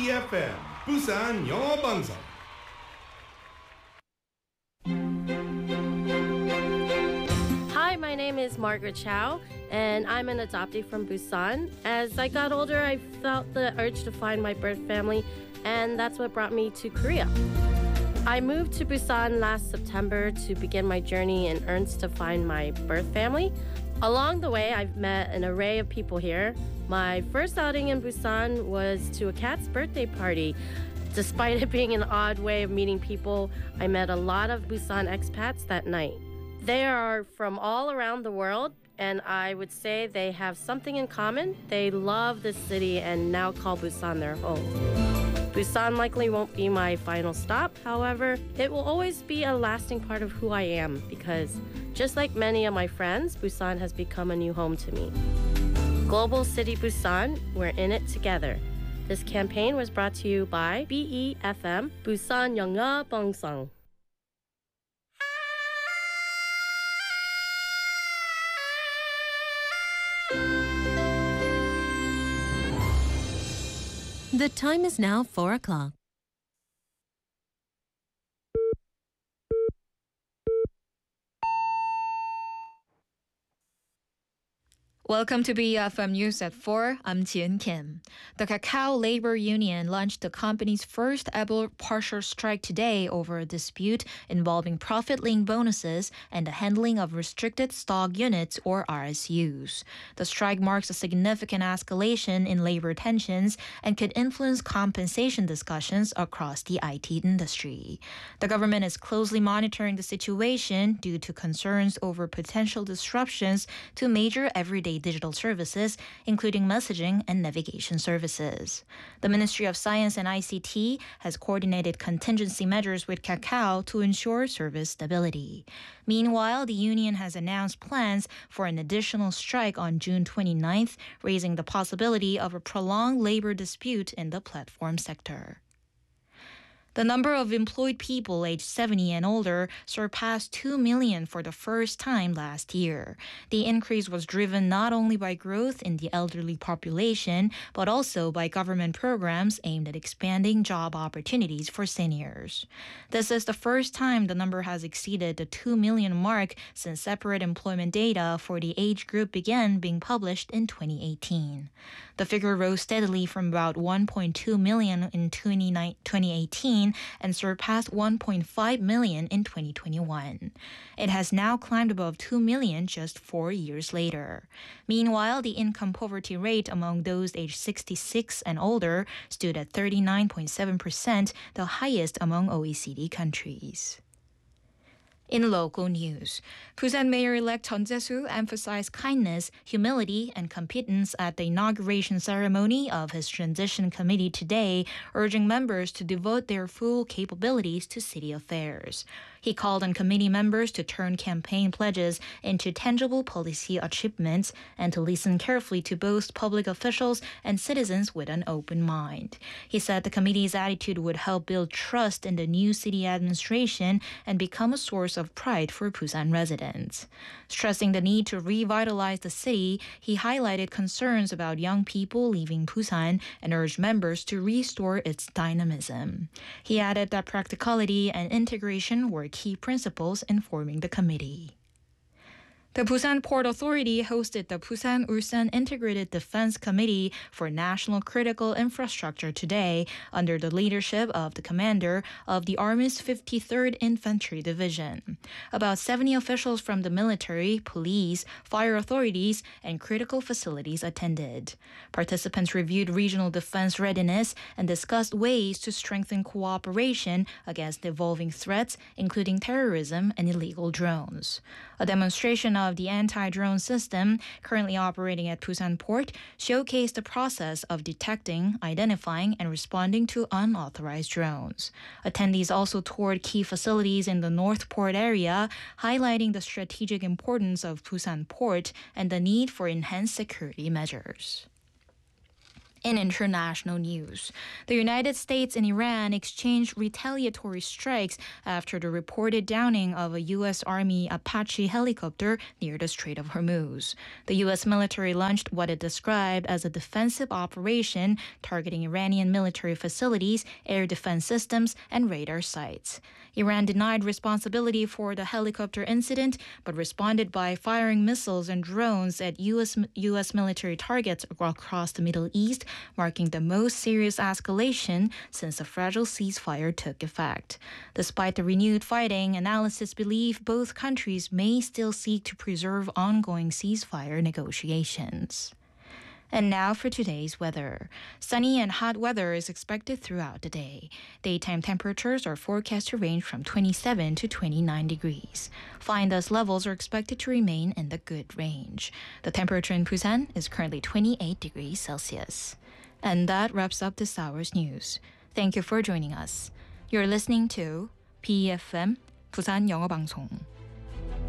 BEFM 부산 영어 방송. Hi, my name is Margaret Chow, and I'm an adoptee from Busan. As I got older, I felt the urge to find my birth family, and that's what brought me to Korea. I moved to Busan last September to begin my journey in earnest to find my birth family. Along the way, I've met an array of people here. My first outing in Busan was to a cat's birthday party. Despite it being an odd way of meeting people, I met a lot of Busan expats that night. They are from all around the world, and I would say they have something in common. They love the city and now call Busan their home. Busan likely won't be my final stop. However, it will always be a lasting part of who I am because, just like many of my friends, Busan has become a new home to me. Global City Busan, we're in it together. This campaign was brought to you by BEFM, Busan 영어 방송. The time is now 4 o'clock. Welcome to BFM News at 4. I'm Jian Kim. The Kakao Labor Union launched the company's first ever partial strike today over a dispute involving profit-linked bonuses and the handling of restricted stock units or RSUs. The strike marks a significant escalation in labor tensions and could influence compensation discussions across the IT industry. The government is closely monitoring the situation due to concerns over potential disruptions to major everyday digital services, including messaging and navigation services. The Ministry of Science and ICT has coordinated contingency measures with Kakao to ensure service stability. Meanwhile, the union has announced plans for an additional strike on June 29th, raising the possibility of a prolonged labor dispute in the platform sector. The number of employed people aged 70 and older surpassed 2 million for the first time last year. The increase was driven not only by growth in the elderly population, but also by government programs aimed at expanding job opportunities for seniors. This is the first time the number has exceeded the 2 million mark since separate employment data for the age group began being published in 2018. The figure rose steadily from about 1.2 million in 2018 and surpassed 1.5 million in 2021. It has now climbed above 2 million just 4 years later. Meanwhile, the income poverty rate among those aged 66 and older stood at 39.7%, the highest among OECD countries. In local news, Busan Mayor-elect Jeon Jae-soo emphasized kindness, humility, and competence at the inauguration ceremony of his transition committee today, urging members to devote their full capabilities to city affairs. He called on committee members to turn campaign pledges into tangible policy achievements and to listen carefully to both public officials and citizens with an open mind. He said the committee's attitude would help build trust in the new city administration and become a source of pride for Busan residents. Stressing the need to revitalize the city, he highlighted concerns about young people leaving Busan and urged members to restore its dynamism. He added that practicality and integration were key principles in forming the committee. The Busan Port Authority hosted the Busan-Ulsan Integrated Defense Committee for National Critical Infrastructure today under the leadership of the commander of the Army's 53rd Infantry Division. About 70 officials from the military, police, fire authorities, and critical facilities attended. Participants reviewed regional defense readiness and discussed ways to strengthen cooperation against evolving threats, including terrorism and illegal drones. A demonstration of the anti-drone system currently operating at Busan Port showcased the process of detecting, identifying, and responding to unauthorized drones. Attendees also toured key facilities in the North Port area, highlighting the strategic importance of Busan Port and the need for enhanced security measures. In international news, the United States and Iran exchanged retaliatory strikes after the reported downing of a U.S. Army Apache helicopter near the Strait of Hormuz. The U.S. military launched what it described as a defensive operation targeting Iranian military facilities, air defense systems, and radar sites. Iran denied responsibility for the helicopter incident, but responded by firing missiles and drones at U.S. military targets across the Middle East, marking the most serious escalation since a fragile ceasefire took effect. Despite the renewed fighting, analysts believe both countries may still seek to preserve ongoing ceasefire negotiations. And now for today's weather. Sunny and hot weather is expected throughout the day. Daytime temperatures are forecast to range from 27 to 29 degrees. Fine dust levels are expected to remain in the good range. The temperature in Busan is currently 28 degrees Celsius. And that wraps up this hour's news. Thank you for joining us. You're listening to BFM Busan 영어 방송.